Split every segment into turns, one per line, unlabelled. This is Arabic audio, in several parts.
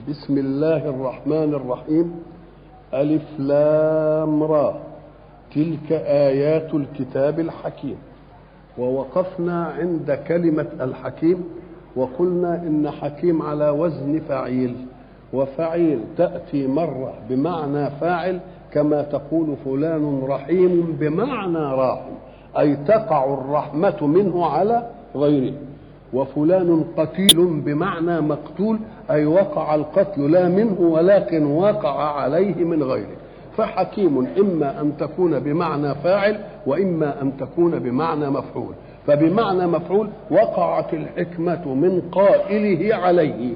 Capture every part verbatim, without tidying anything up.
بسم الله الرحمن الرحيم. ألف لام را، تلك آيات الكتاب الحكيم. ووقفنا عند كلمة الحكيم، وقلنا إن حكيم على وزن فعيل، وفعيل تأتي مرة بمعنى فاعل، كما تقول فلان رحيم بمعنى راحم، أي تقع الرحمة منه على غيره. وفلان قتيل بمعنى مقتول، أي وقع القتل لا منه ولكن وقع عليه من غيره. فحكيم إما أن تكون بمعنى فاعل وإما أن تكون بمعنى مفعول. فبمعنى مفعول وقعت الحكمة من قائله عليه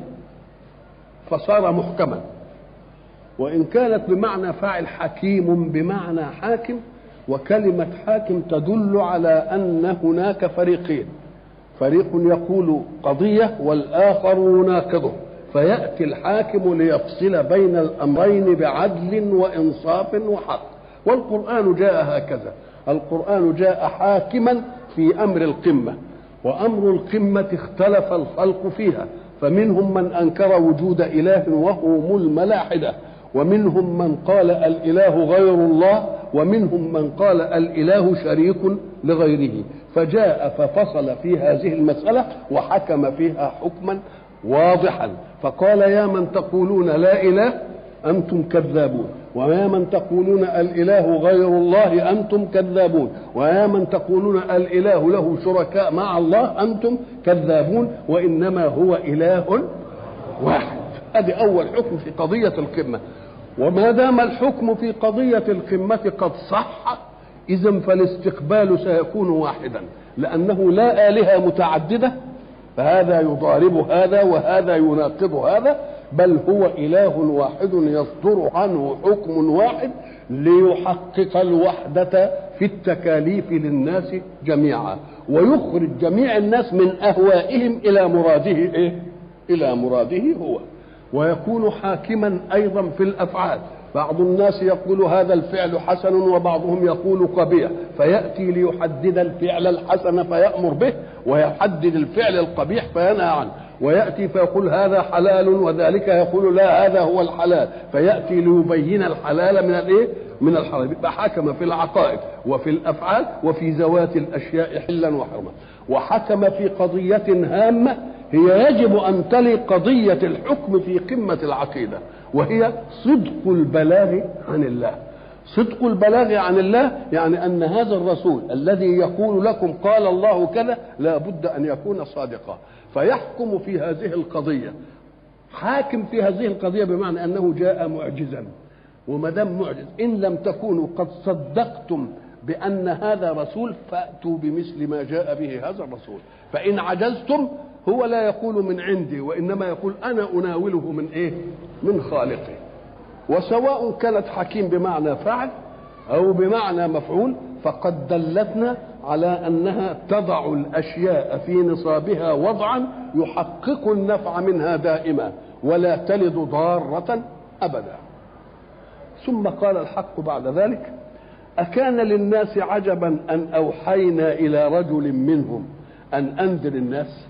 فصار محكما. وإن كانت بمعنى فاعل حكيم بمعنى حاكم، وكلمة حاكم تدل على أن هناك فريقين، فريق يقول قضية والآخر يناقضه، فيأتي الحاكم ليفصل بين الأمرين بعدل وإنصاف وحق. والقرآن جاء هكذا، القرآن جاء حاكما في أمر القمة، وأمر القمة اختلف الخلق فيها، فمنهم من أنكر وجود إله وهم الملاحدة، ومنهم من قال الإله غير الله، ومنهم من قال الإله شريك لغيره. فجاء ففصل في هذه المسألة وحكم فيها حكما واضحا، فقال يا من تقولون لا إله أنتم كذابون، ويا من تقولون الإله غير الله أنتم كذابون، ويا من تقولون الإله له شركاء مع الله أنتم كذابون، وإنما هو إله واحد. هذه أول حكم في قضية القمة. وما دام الحكم في قضية القمة قد صح، إذن فالاستقبال سيكون واحدا، لأنه لا آلهة متعددة، فهذا يضارب هذا وهذا يناقض هذا، بل هو إله واحد يصدر عنه حكم واحد ليحقق الوحدة في التكاليف للناس جميعا، ويخرج جميع الناس من أهوائهم إلى مراده إيه؟ إلى مراده هو. ويكون حاكما أيضا في الأفعال. بعض الناس يقول هذا الفعل حسن وبعضهم يقول قبيح، فيأتي ليحدد الفعل الحسن فيأمر به، ويحدد الفعل القبيح فينهى عنه، ويأتي فيقول هذا حلال وذلك يقول لا هذا هو الحلال، فيأتي ليبين الحلال من الايه؟ من الحرام. يبقى حكم في العقائد وفي الأفعال وفي ذوات الأشياء حلا وحرما. وحكم في قضية هامة هي يجب أن تلي قضية الحكم في قمة العقيدة، وهي صدق البلاغ عن الله. صدق البلاغ عن الله يعني أن هذا الرسول الذي يقول لكم قال الله كذا لا بد أن يكون صادقا، فيحكم في هذه القضية. حاكم في هذه القضية بمعنى أنه جاء معجزا، وما دام معجز إن لم تكونوا قد صدقتم بأن هذا رسول فأتوا بمثل ما جاء به هذا الرسول. فإن عجزتم هو لا يقول من عندي، وإنما يقول أنا أناوله من إيه؟ من خالقي. وسواء كانت حكيم بمعنى فاعل أو بمعنى مفعول، فقد دلتنا على أنها تضع الأشياء في نصابها وضعا يحقق النفع منها دائما ولا تلد ضارة أبدا. ثم قال الحق بعد ذلك: أكان للناس عجبا أن أوحينا إلى رجل منهم أن أنذر الناس.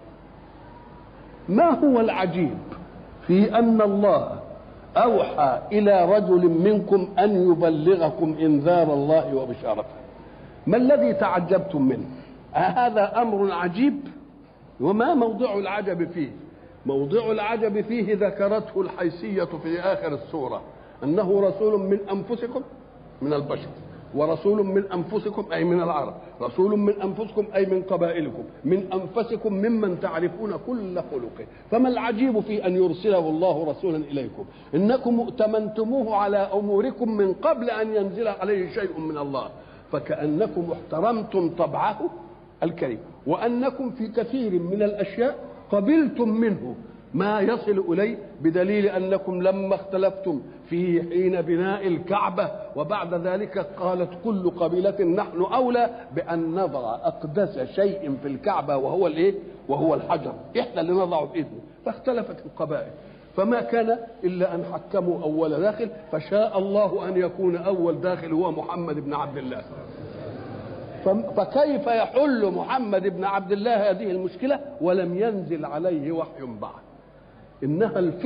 ما هو العجيب في أن الله أوحى إلى رجل منكم أن يبلغكم إنذار الله وبشارته؟ ما الذي تعجبتم منه؟ هذا أمر عجيب. وما موضع العجب فيه؟ موضع العجب فيه ذكرته الحيثية في آخر السورة، أنه رسول من أنفسكم من البشر، ورسول من أنفسكم أي من العرب، رسول من أنفسكم أي من قبائلكم، من أنفسكم ممن تعرفون كل خلقه. فما العجيب في أن يرسله الله رسولا إليكم؟ إنكم ائتمنتموه على أموركم من قبل أن ينزل عليه شيء من الله، فكأنكم احترمتم طبعه الكريم، وأنكم في كثير من الأشياء قبلتم منه ما يصل إليه، بدليل أنكم لما اختلفتم في حين بناء الكعبة وبعد ذلك قالت كل قبيلة نحن أولى بأن نضع أقدس شيء في الكعبة وهو الإيه؟ وهو الحجر، إحنا اللي نضعه بإذنه، فاختلفت القبائل، فما كان إلا أن حكموا أول داخل، فشاء الله أن يكون أول داخل هو محمد بن عبد الله. فكيف يحل محمد بن عبد الله هذه المشكلة ولم ينزل عليه وحي بعد؟ إنها الفطرة